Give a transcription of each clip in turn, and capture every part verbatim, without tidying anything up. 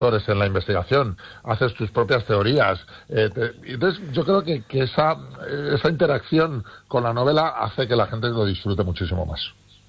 en la investigación, haces tus propias teorías. Eh, te, entonces, yo creo que, que esa, esa interacción con la novela hace que la gente lo disfrute muchísimo más.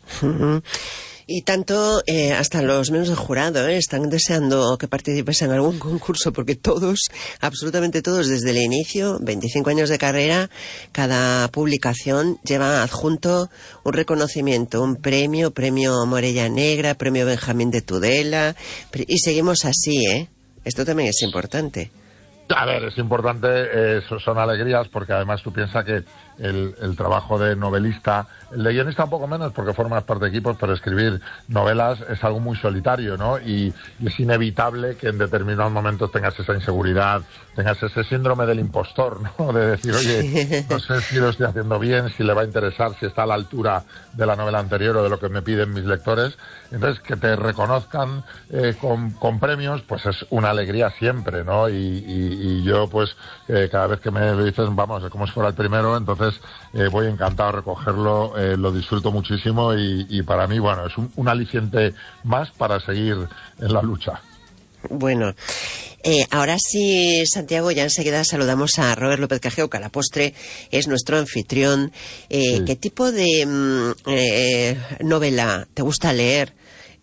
Y tanto, eh, hasta los miembros del jurado eh, están deseando que participes en algún concurso, porque todos, absolutamente todos, desde el inicio, veinticinco años de carrera, cada publicación lleva adjunto un reconocimiento, un premio, premio Morella Negra, premio Benjamín de Tudela, y seguimos así, ¿eh? Esto también es importante. A ver, es importante, eh, son alegrías, porque además tú piensas que el, el trabajo de novelista, el de guionista un poco menos porque formas parte de equipos, pero escribir novelas es algo muy solitario, ¿no? Y, y es inevitable que en determinados momentos tengas esa inseguridad, tengas ese síndrome del impostor, ¿no? De decir, oye, no sé si lo estoy haciendo bien, si le va a interesar, si está a la altura de la novela anterior o de lo que me piden mis lectores. Entonces, que te reconozcan eh, con, con premios, pues es una alegría siempre, ¿no? Y, y, y yo, pues, eh, cada vez que me dicen, vamos, es como si fuera el primero, entonces eh, voy encantado a recogerlo, eh, lo disfruto muchísimo y, y para mí, bueno, es un, un aliciente más para seguir en la lucha. Bueno, eh, ahora sí, Santiago, ya enseguida saludamos a Robert López Cajeo, que a la postre es nuestro anfitrión. Eh, sí. ¿Qué tipo de mm, eh, novela te gusta leer?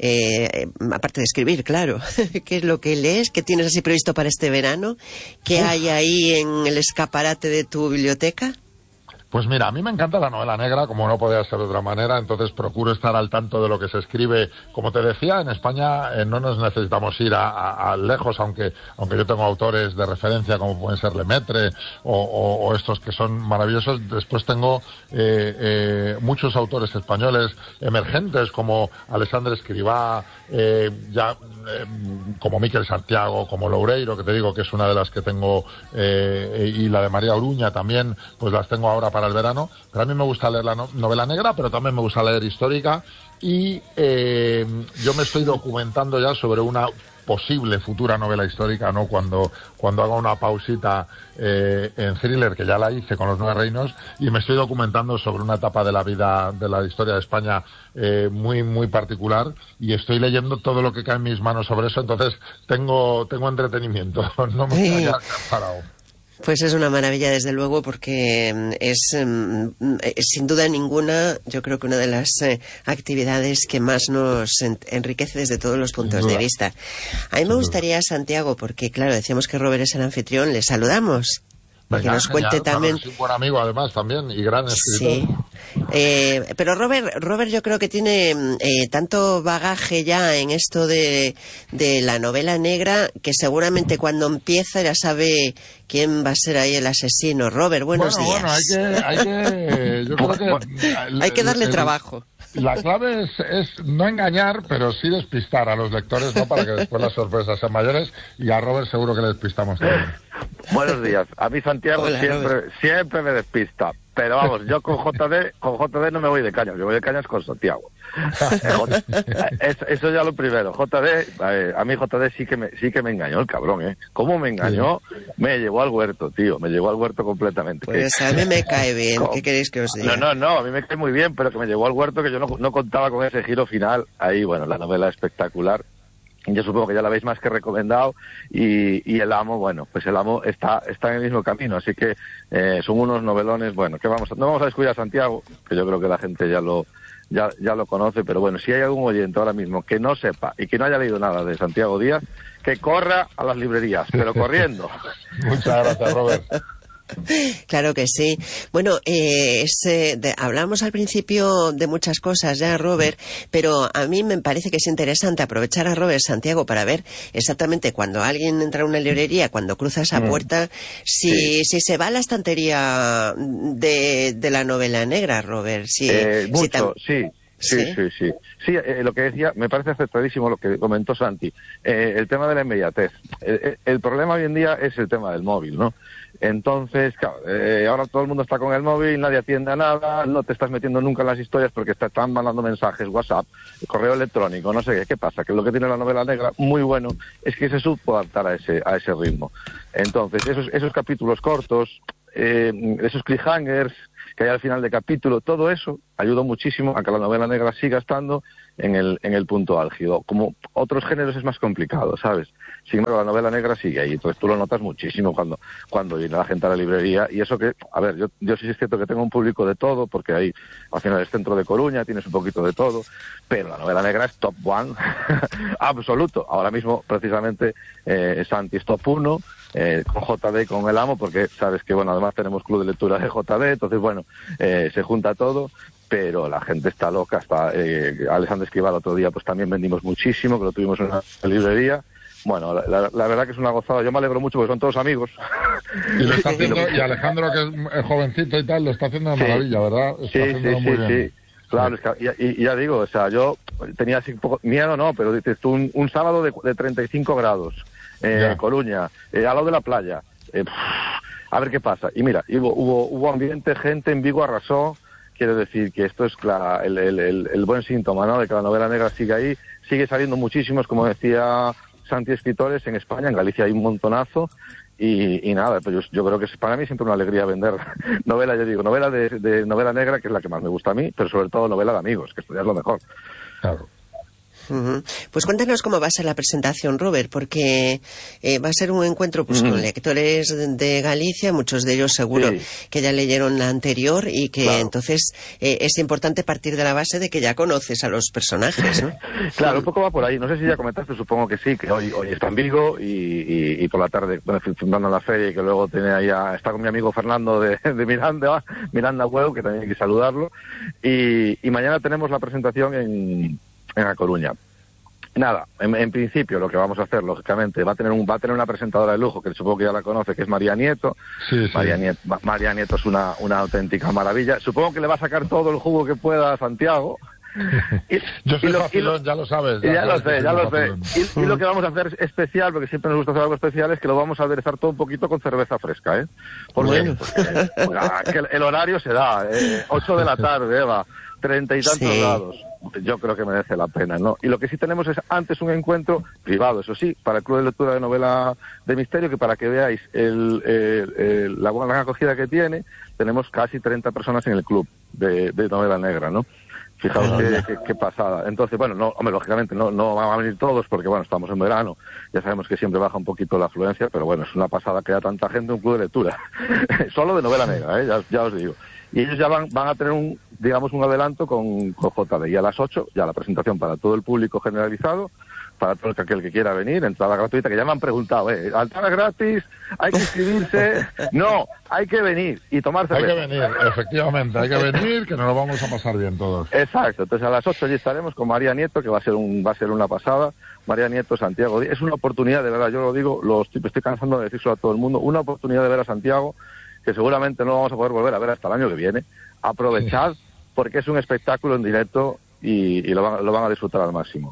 Eh, aparte de escribir, claro. ¿Qué es lo que lees? ¿Qué tienes así previsto para este verano? ¿Qué Uf. hay ahí en el escaparate de tu biblioteca? Pues mira, a mí me encanta la novela negra, como no podía ser de otra manera, entonces procuro estar al tanto de lo que se escribe. Como te decía, en España eh, no nos necesitamos ir a, a, a lejos, aunque aunque yo tengo autores de referencia como pueden ser Lemaitre o, o, o estos que son maravillosos. Después tengo eh, eh, muchos autores españoles emergentes como Alexandre Escrivá, eh, ya eh, como Miquel Santiago, como Loureiro, que te digo que es una de las que tengo, eh, y la de María Oruña también, pues las tengo ahora para el verano. Pero a mí me gusta leer la no- novela negra, pero también me gusta leer histórica, y eh, yo me estoy documentando ya sobre una posible futura novela histórica, ¿no? Cuando, cuando haga una pausita eh, en thriller, que ya la hice con Los Nueve Reinos, y me estoy documentando sobre una etapa de la vida, de la historia de España eh, muy, muy particular, y estoy leyendo todo lo que cae en mis manos sobre eso, entonces tengo, tengo entretenimiento, no me voy a quedar parado. Pues es una maravilla, desde luego, porque es, es sin duda ninguna, yo creo que una de las eh, actividades que más nos en, enriquece desde todos los puntos de vista. A mí me gustaría, Santiago, porque claro, decíamos que Robert es el anfitrión, le saludamos. Venga, que nos cuente genial, también. Es un buen amigo además también y gran escritor. Sí. Eh, pero Robert, Robert yo creo que tiene eh, tanto bagaje ya en esto de, de la novela negra que seguramente cuando empieza ya sabe quién va a ser ahí el asesino. Robert, buenos bueno, días. Bueno, hay que, hay que, yo creo que hay que darle el, trabajo. La clave es, es no engañar, pero sí despistar a los lectores, ¿no? Para que después las sorpresas sean mayores, y a Robert seguro que le despistamos también. Buenos días. A mí Santiago Hola, siempre siempre me despista. Pero vamos, yo con J D, con J D no me voy de cañas, yo voy de cañas con Santiago. eso, eso ya lo primero. J D, eh, a mí J D sí que me sí que me engañó el cabrón, ¿eh? ¿Cómo me engañó? Sí. Me llevó al huerto, tío, me llevó al huerto completamente. Pues que, a mí me cae bien, ¿qué queréis que os diga? No, no, no, a mí me cae muy bien, pero que me llevó al huerto, que yo no, no contaba con ese giro final. Ahí, bueno, la novela espectacular. Yo supongo que ya la habéis más que recomendado, y, y El Amo, bueno, pues El Amo está está en el mismo camino, así que eh, son unos novelones, bueno, que vamos, no vamos a descuidar a Santiago, que yo creo que la gente ya lo ya ya lo conoce, pero bueno, si hay algún oyente ahora mismo que no sepa y que no haya leído nada de Santiago Díaz, que corra a las librerías, pero corriendo. Muchas gracias, Robert. Claro que sí. Bueno, eh, es, eh, de, hablamos al principio de muchas cosas ya, Robert, pero a mí me parece que es interesante aprovechar a Robert, Santiago, para ver exactamente cuando alguien entra a una librería, cuando cruza esa puerta, si, sí. si se va a la estantería de, de la novela negra, Robert. Si, eh, mucho, si tam- sí. Sí, sí, sí. Sí, sí eh, lo que decía, me parece acertadísimo lo que comentó Santi. Eh, el tema de la inmediatez. El, el problema hoy en día es el tema del móvil, ¿no? Entonces, claro, eh, ahora todo el mundo está con el móvil, nadie atiende a nada, no te estás metiendo nunca en las historias porque te están mandando mensajes, WhatsApp, correo electrónico, no sé qué. ¿Qué pasa? Que lo que tiene la novela negra muy bueno es que se supo adaptar a ese, a ese ritmo. Entonces, esos, esos capítulos cortos, eh, esos cliffhangers que hay al final de capítulo, todo eso ayudó muchísimo a que la novela negra siga estando en el en el punto álgido. Como otros géneros es más complicado, ¿sabes? Sin embargo, la novela negra sigue ahí, entonces tú lo notas muchísimo cuando, cuando viene la gente a la librería, y eso que, a ver, yo, yo sí es cierto que tengo un público de todo, porque ahí, al final es centro de Coruña, tienes un poquito de todo, pero la novela negra es top one, absoluto. Ahora mismo, precisamente, eh, Santi es top uno, eh, con J D, con El Amo, porque sabes que, bueno, además tenemos club de lectura de J D, entonces, bueno, eh, se junta todo, pero la gente está loca, está, eh, Alexander Escribá el otro día, pues también vendimos muchísimo, que lo tuvimos en una librería. Bueno, la, la, la verdad que es una gozada. Yo me alegro mucho porque son todos amigos. Y lo está haciendo, y Alejandro, que es jovencito y tal, lo está haciendo de sí. maravilla, ¿verdad? Está sí, sí, sí, sí. Claro, sí. Es que, y, y ya digo, o sea, yo tenía así un poco miedo, no, pero dices tú, un, un sábado de, de treinta y cinco grados, eh, Coruña, eh, al lado de la playa, eh, pff, a ver qué pasa. Y mira, hubo, hubo, hubo ambiente, gente, en Vigo arrasó. Quiero decir que esto es la, el, el, el, el buen síntoma, ¿no?, de que la novela negra sigue ahí, sigue saliendo muchísimos, como decía Santi, escritores en España, en Galicia hay un montonazo, y, y nada, pues yo, yo creo que es para mí siempre una alegría vender novela, yo digo, novela de, de novela negra, que es la que más me gusta a mí, pero sobre todo novela de amigos, que esto ya es lo mejor. Claro. Uh-huh. Pues cuéntanos cómo va a ser la presentación, Robert, porque eh, va a ser un encuentro pues uh-huh. con lectores de Galicia, muchos de ellos seguro sí. que ya leyeron la anterior, y que claro. entonces eh, es importante partir de la base de que ya conoces a los personajes, ¿no? Claro, un poco va por ahí. No sé si ya comentaste, supongo que sí, que hoy, hoy está en Vigo y, y, y por la tarde, bueno, fundando la feria, y que luego tiene ahí a, está con mi amigo Fernando de, de Miranda, Miranda Huevo, que también hay que saludarlo, y, y mañana tenemos la presentación en en A Coruña. Nada, en, en principio lo que vamos a hacer, lógicamente, va a tener un va a tener una presentadora de lujo, que supongo que ya la conoce, que es María Nieto. Sí, sí. María Nieto, María Nieto es una, una auténtica maravilla. Supongo que le va a sacar todo el jugo que pueda a Santiago. Y, Yo soy y lo, facilón, y lo, ya lo sabes. Ya, ya lo sé, ya lo sé. Y, y lo que vamos a hacer especial, porque siempre nos gusta hacer algo especial, es que lo vamos a aderezar todo un poquito con cerveza fresca, ¿eh? Porque, bueno. porque, porque el, el horario se da, eh, ocho de la tarde, Eva, treinta y tantos sí. grados. Yo creo que merece la pena, ¿no? Y lo que sí tenemos es antes un encuentro privado, eso sí, para el Club de Lectura de Novela de Misterio, que para que veáis el, el, el, la buena acogida que tiene, tenemos casi treinta personas en el club de, de novela negra, ¿no? Fijaos qué, qué, qué pasada. Entonces, bueno, no, hombre, lógicamente no, no van a venir todos porque, bueno, estamos en verano, ya sabemos que siempre baja un poquito la afluencia, pero bueno, es una pasada que haya tanta gente en un club de lectura. Solo de novela negra, ¿eh? Ya, ya os digo. Y ellos ya van, van a tener un, digamos, un adelanto con, con J D. Y a las ocho, ya la presentación para todo el público generalizado, para todo aquel que quiera venir, entrada gratuita, que ya me han preguntado, ¿eh? ¿Entrada gratis? ¿Hay que inscribirse? No, hay que venir y tomar cerveza. Hay que venir, efectivamente, hay que venir, que nos lo vamos a pasar bien todos. Exacto, entonces a las ocho allí estaremos con María Nieto, que va a ser un va a ser una pasada. María Nieto, Santiago, es una oportunidad, de verdad, yo lo digo, lo estoy, estoy cansando de decírselo a todo el mundo, una oportunidad de ver a Santiago, que seguramente no vamos a poder volver a ver hasta el año que viene. Aprovechad, sí. porque es un espectáculo en directo y, y lo, van, lo van a disfrutar al máximo.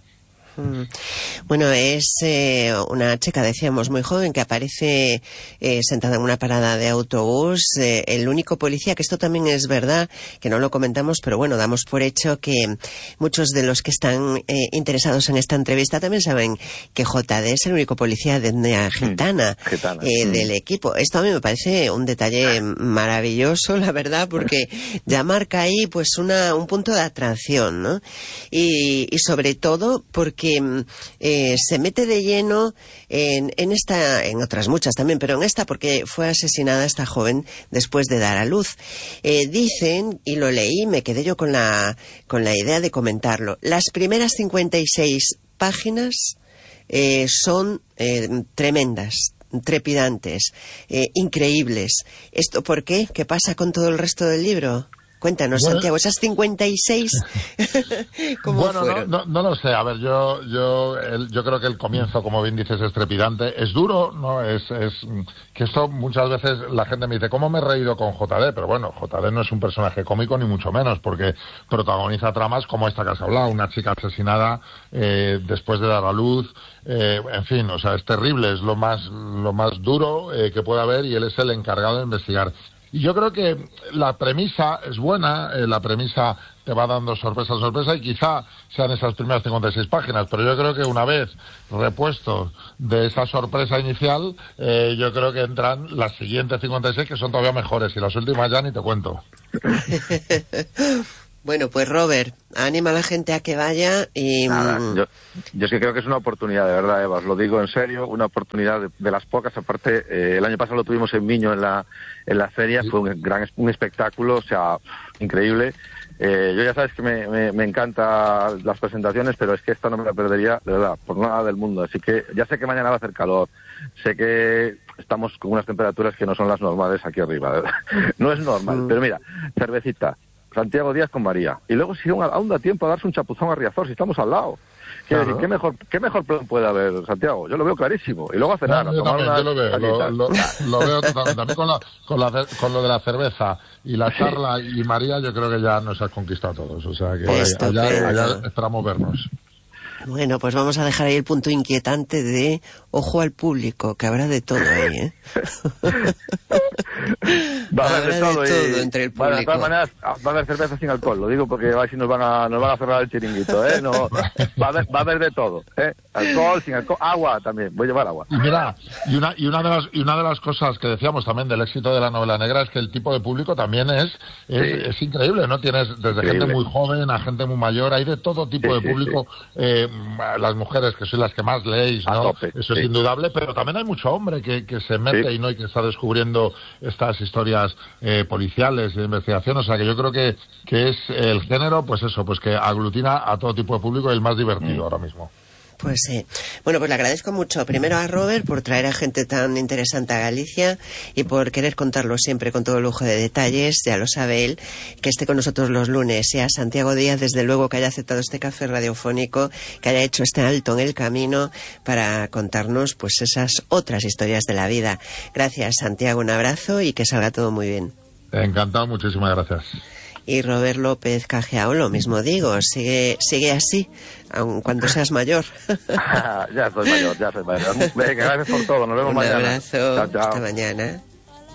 Bueno, es eh, una chica, decíamos, muy joven, que aparece eh, sentada en una parada de autobús, eh, el único policía, que esto también es verdad, que no lo comentamos, pero bueno, damos por hecho que muchos de los que están eh, interesados en esta entrevista también saben que J D es el único policía de etnia gitana, mm, gitana. Eh, Mm. del equipo. Esto a mí me parece un detalle maravilloso, la verdad, porque ya marca ahí pues una un punto de atracción, ¿no? Y, y sobre todo porque que eh, se mete de lleno en, en esta, en otras muchas también, pero en esta porque fue asesinada esta joven después de dar a luz. Eh, dicen, y lo leí, me quedé yo con la, con la idea de comentarlo, las primeras cincuenta y seis páginas eh, son eh, tremendas, trepidantes, eh, increíbles. ¿Esto por qué? ¿Qué pasa con todo el resto del libro? Cuéntanos, bueno, Santiago, esas cincuenta y seis, ¿cómo bueno, fueron? No, no, no lo sé. A ver, yo yo el, yo creo que el comienzo, como bien dices, es trepidante. Es duro, ¿no? Es, es que esto muchas veces la gente me dice, ¿cómo me he reído con J D? Pero bueno, J D no es un personaje cómico, ni mucho menos, porque protagoniza tramas como esta que has hablado, una chica asesinada eh, después de dar a luz. Eh, en fin, o sea, es terrible, es lo más, lo más duro eh, que puede haber, y él es el encargado de investigar. Y yo creo que la premisa es buena, eh, la premisa te va dando sorpresa a sorpresa, y quizá sean esas primeras cincuenta y seis páginas, pero yo creo que una vez repuestos de esa sorpresa inicial, eh, yo creo que entran las siguientes cincuenta y seis, que son todavía mejores, y las últimas ya ni te cuento. Bueno, pues Robert, anima a la gente a que vaya y... Nada, yo, yo es que creo que es una oportunidad, de verdad, Eva, os lo digo en serio, una oportunidad de, de las pocas. Aparte, eh, el año pasado lo tuvimos en Miño, en la, en la feria, fue un gran un espectáculo, o sea, increíble. Eh, yo ya sabes que me, me, me encantan las presentaciones, pero es que esta no me la perdería, de verdad, por nada del mundo. Así que ya sé que mañana va a hacer calor, sé que estamos con unas temperaturas que no son las normales aquí arriba, ¿verdad? No es normal, pero mira, cervecita, Santiago Díaz con María. Y luego si aún, aún da tiempo a darse un chapuzón a Riazor, si estamos al lado. Quiero claro. decir, ¿qué mejor, ¿qué mejor plan puede haber, Santiago? Yo lo veo clarísimo. Y luego a cenar, no, a yo tomar también, una... yo lo veo, lo, lo, lo veo totalmente. También con, la, con, la, con lo de la cerveza y la charla y María, yo creo que ya nos has conquistado a todos. O sea, que allá, allá esperamos vernos. Bueno, pues vamos a dejar ahí el punto inquietante de ojo al público, que habrá de todo ahí, ¿eh? Va a haber de todo, de todo y... entre el público. Bueno, de todas maneras, va a haber cerveza sin alcohol, lo digo porque a ver si nos van a, nos van a cerrar el chiringuito, ¿eh? No, va, a haber, va a haber de todo, ¿eh? Alcohol, sin alcohol, agua también, voy a llevar agua. Y mira, y una, y una de las, y una de las cosas que decíamos también del éxito de la novela negra es que el tipo de público también es, es, sí. es increíble, ¿no? Tienes desde increíble. gente muy joven a gente muy mayor, hay de todo tipo sí, de público, sí, sí. Eh, las mujeres que sois las que más leéis, ¿no? Tope, Eso sí. es indudable, pero también hay mucho hombre que, que se mete sí. y no y que está descubriendo estas historias eh, policiales de investigación, o sea que yo creo que, que es el género, pues eso, pues que aglutina a todo tipo de público y el más divertido mm. ahora mismo. Pues sí. Bueno, pues le agradezco mucho primero a Robert por traer a gente tan interesante a Galicia y por querer contarlo siempre con todo lujo de detalles. Ya lo sabe él, que esté con nosotros los lunes. Y a Santiago Díaz, desde luego, que haya aceptado este café radiofónico, que haya hecho este alto en el camino para contarnos pues esas otras historias de la vida. Gracias, Santiago, un abrazo y que salga todo muy bien. Encantado, muchísimas gracias. Y Robert López Cajeao, lo mismo digo, sigue sigue así, aun cuando seas mayor. Ya soy mayor, ya soy mayor. Venga, gracias por todo, nos vemos Un mañana. Un abrazo, chao, chao. Hasta mañana.